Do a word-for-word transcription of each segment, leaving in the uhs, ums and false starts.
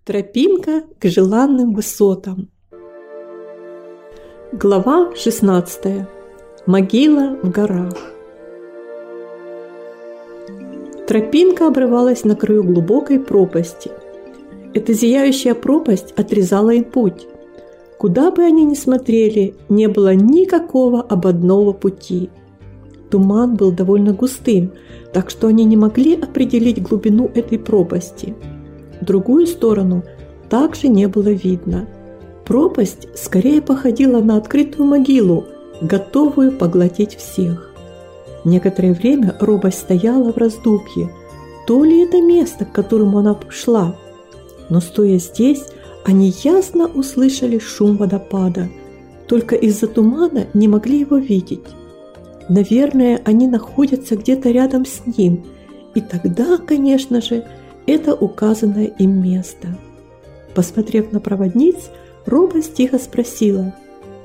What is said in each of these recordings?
Тропинка к желанным высотам. Глава шестнадцатая. Могила в горах. Тропинка обрывалась на краю глубокой пропасти. Эта зияющая пропасть отрезала им путь. Куда бы они ни смотрели, не было никакого обходного пути. Туман был довольно густым, так что они не могли определить глубину этой пропасти. В другую сторону также не было видно. Пропасть скорее походила на открытую могилу, готовую поглотить всех. Некоторое время робость стояла в раздумье, то ли это место, к которому она шла. Но стоя здесь, они ясно услышали шум водопада, только из-за тумана не могли его видеть. Наверное, они находятся где-то рядом с ним, и тогда, конечно же, это указанное им место. Посмотрев на проводниц, робость тихо спросила: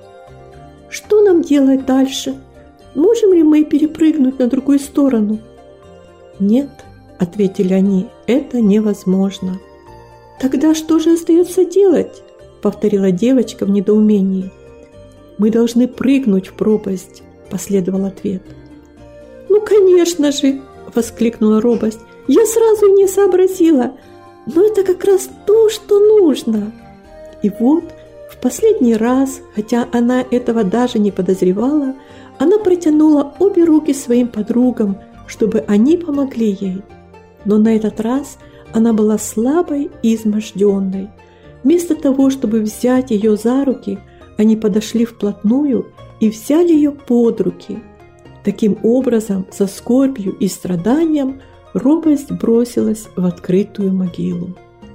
«Что нам делать дальше? Можем ли мы перепрыгнуть на другую сторону?» «Нет», — ответили они, — «это невозможно». «Тогда что же остается делать?» — повторила девочка в недоумении. «Мы должны прыгнуть в пропасть», — последовал ответ. «Ну, конечно же!» — воскликнула робость. «Я сразу и не сообразила, но это как раз то, что нужно». И вот в последний раз, хотя она этого даже не подозревала, она протянула обе руки своим подругам, чтобы они помогли ей. Но на этот раз она была слабой и изможденной. Вместо того, чтобы взять ее за руки, они подошли вплотную и взяли ее под руки. Таким образом, со скорбью и страданием робость бросилась в открытую могилу.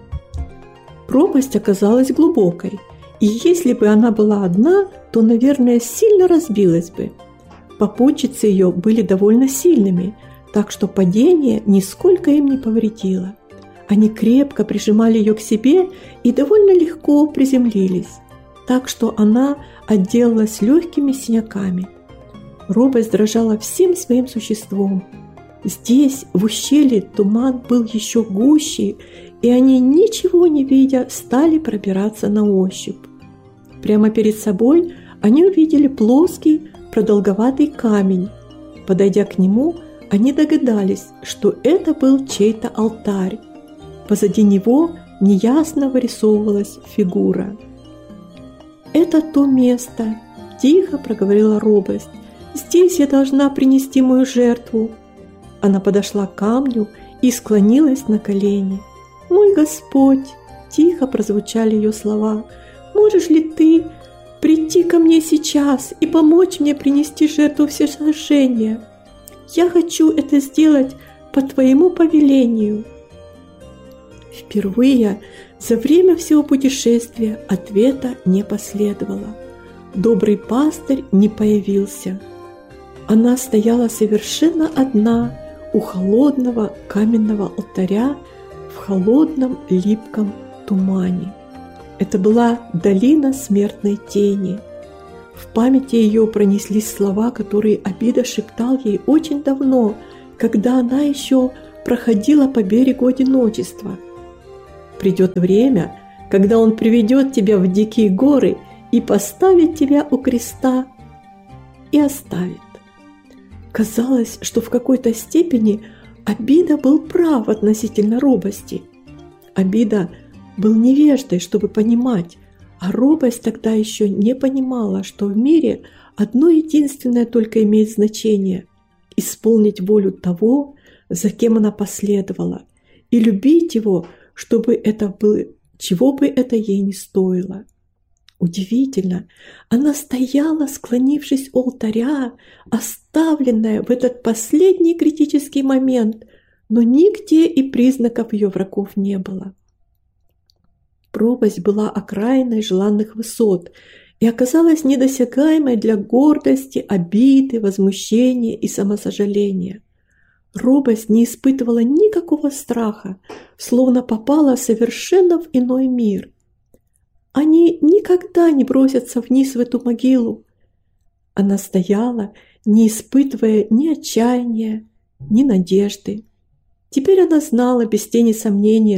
Пропасть оказалась глубокой, и если бы она была одна, то, наверное, сильно разбилась бы. Попутчицы ее были довольно сильными, так что падение нисколько им не повредило. Они крепко прижимали ее к себе и довольно легко приземлились, так что она отделалась легкими синяками. Робость дрожала всем своим существом. Здесь, в ущелье, туман был еще гуще, и они, ничего не видя, стали пробираться на ощупь. Прямо перед собой они увидели плоский, продолговатый камень. Подойдя к нему, они догадались, что это был чей-то алтарь. Позади него неясно вырисовывалась фигура. «Это то место», – тихо проговорила робость. «Здесь я должна принести мою жертву». Она подошла к камню и склонилась на колени. «Мой Господь!» – тихо прозвучали ее слова. «Можешь ли ты прийти ко мне сейчас и помочь мне принести жертву всесожжения? Я хочу это сделать по твоему повелению». Впервые за время всего путешествия ответа не последовало. Добрый пастырь не появился. Она стояла совершенно одна у холодного каменного алтаря в холодном липком тумане. Это была долина смертной тени. В памяти ее пронеслись слова, которые Обида шептал ей очень давно, когда она еще проходила по берегу одиночества. «Придет время, когда он приведет тебя в дикие горы и поставит тебя у креста и оставит». Казалось, что в какой-то степени Обида был прав относительно робости. Обида был невеждой, чтобы понимать, а робость тогда еще не понимала, что в мире одно единственное только имеет значение – исполнить волю того, за кем она последовала, и любить его, чтобы это было, чего бы это ей ни стоило. Удивительно, она стояла, склонившись у алтаря, оставленная в этот последний критический момент, но нигде и признаков ее врагов не было. Пропасть была окраиной желанных высот и оказалась недосягаемой для гордости, обиды, возмущения и самосожаления. Робость не испытывала никакого страха, словно попала совершенно в иной мир. Они никогда не бросятся вниз в эту могилу. Она стояла, не испытывая ни отчаяния, ни надежды. Теперь она знала без тени сомнения,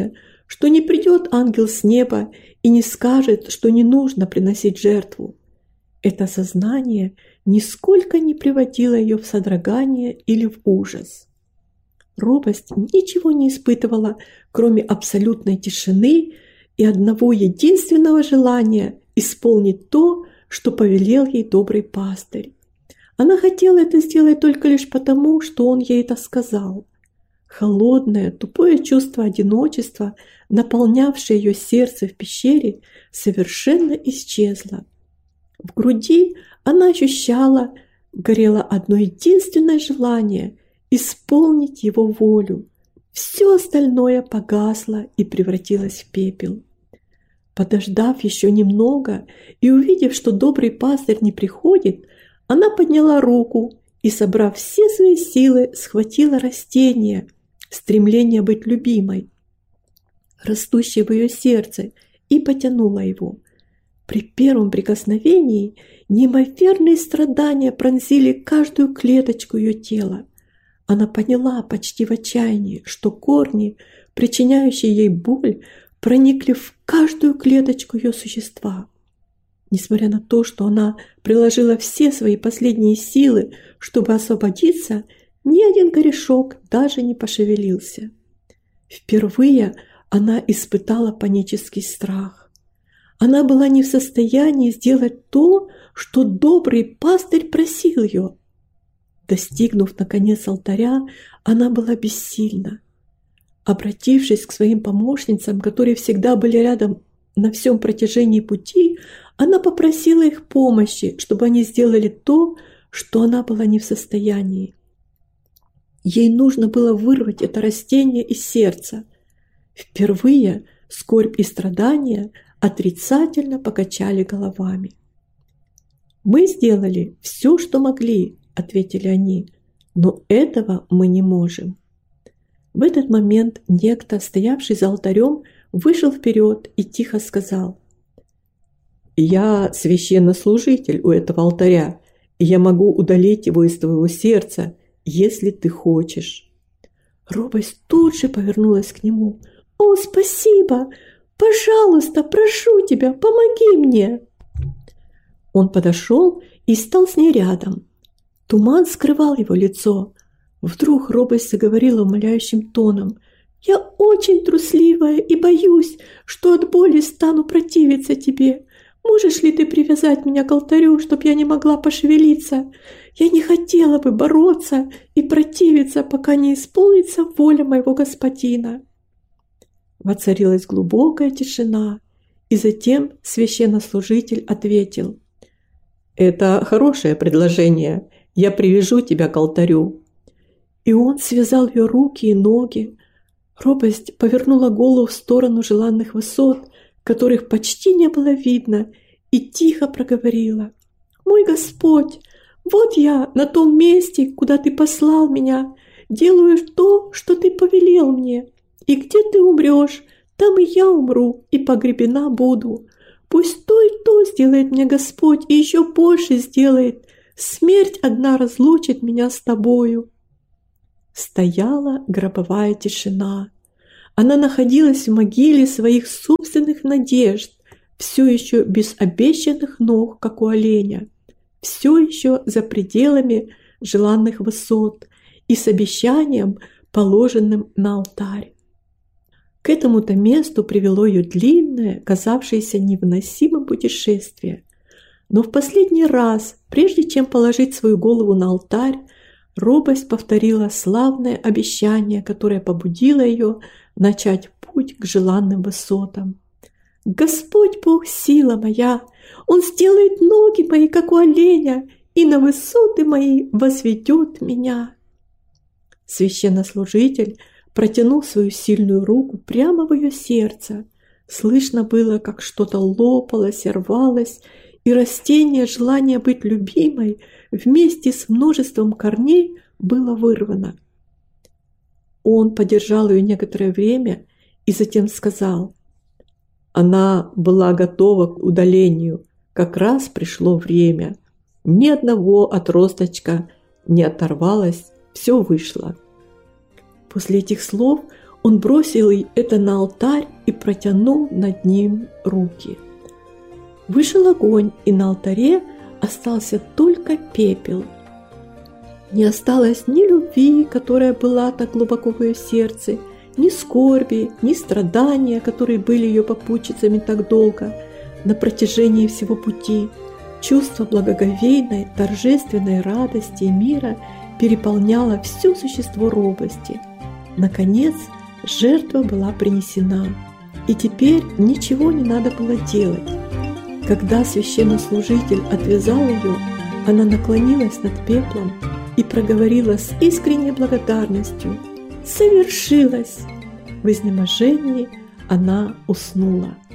что не придет ангел с неба и не скажет, что не нужно приносить жертву. Это сознание нисколько не приводило ее в содрогание или в ужас. Робость ничего не испытывала, кроме абсолютной тишины и одного единственного желания исполнить то, что повелел ей добрый пастырь. Она хотела это сделать только лишь потому, что он ей это сказал. Холодное, тупое чувство одиночества, наполнявшее ее сердце в пещере, совершенно исчезло. В груди она ощущала, горело одно единственное желание – исполнить его волю. Все остальное погасло и превратилось в пепел. Подождав еще немного и увидев, что добрый пастырь не приходит, она подняла руку и, собрав все свои силы, схватила растение, стремление быть любимой, растущее в ее сердце, и потянула его. При первом прикосновении неимоверные страдания пронзили каждую клеточку ее тела. Она поняла почти в отчаянии, что корни, причиняющие ей боль, проникли в каждую клеточку ее существа. Несмотря на то, что она приложила все свои последние силы, чтобы освободиться, ни один корешок даже не пошевелился. Впервые она испытала панический страх. Она была не в состоянии сделать то, что добрый пастырь просил ее. Достигнув, наконец, алтаря, она была бессильна. Обратившись к своим помощницам, которые всегда были рядом на всем протяжении пути, она попросила их помощи, чтобы они сделали то, что она была не в состоянии. Ей нужно было вырвать это растение из сердца. Впервые скорбь и страдания отрицательно покачали головами. «Мы сделали все, что могли», — ответили они, — «но этого мы не можем». В этот момент некто, стоявший за алтарем, вышел вперед и тихо сказал: «Я священнослужитель у этого алтаря, и я могу удалить его из твоего сердца, если ты хочешь». Робость тут же повернулась к нему. «О, спасибо! Пожалуйста, прошу тебя, помоги мне!» Он подошел и стал с ней рядом. Туман скрывал его лицо. Вдруг робость заговорила умоляющим тоном: «Я очень трусливая и боюсь, что от боли стану противиться тебе. Можешь ли ты привязать меня к алтарю, чтоб я не могла пошевелиться? Я не хотела бы бороться и противиться, пока не исполнится воля моего господина». Воцарилась глубокая тишина, и затем священнослужитель ответил: «Это хорошее предложение. Я привяжу тебя к алтарю». И он связал ее руки и ноги. Робость повернула голову в сторону желанных высот, которых почти не было видно, и тихо проговорила: «Мой Господь, вот я на том месте, куда ты послал меня, делаю то, что ты повелел мне, и где ты умрешь, там и я умру, и погребена буду. Пусть то и то сделает мне Господь, и еще больше сделает. Смерть одна разлучит меня с тобою». Стояла гробовая тишина. Она находилась в могиле своих собственных надежд, все еще без обещанных ног, как у оленя, все еще за пределами желанных высот и с обещанием, положенным на алтарь. К этому-то месту привело ее длинное, казавшееся невыносимым путешествие. Но в последний раз, прежде чем положить свою голову на алтарь, робость повторила славное обещание, которое побудило ее начать путь к желанным высотам. «Господь Бог, сила моя, Он сделает ноги мои, как у оленя, и на высоты мои возведет меня». Священнослужитель протянул свою сильную руку прямо в ее сердце. Слышно было, как что-то лопалось и рвалось, и растение желания быть любимой вместе с множеством корней было вырвано. Он подержал ее некоторое время и затем сказал: «Она была готова к удалению, как раз пришло время. Ни одного отросточка не оторвалось, все вышло». После этих слов Он бросил это на алтарь и протянул над ним руки. Вышел огонь, и на алтаре остался только пепел. Не осталось ни любви, которая была так глубоко в ее сердце, ни скорби, ни страдания, которые были ее попутчицами так долго, на протяжении всего пути. Чувство благоговейной, торжественной радости и мира переполняло все существо робости. Наконец, жертва была принесена, и теперь ничего не надо было делать. Когда священнослужитель отвязал ее, она наклонилась над пеплом и проговорила с искренней благодарностью: «Совершилось!» В изнеможении она уснула.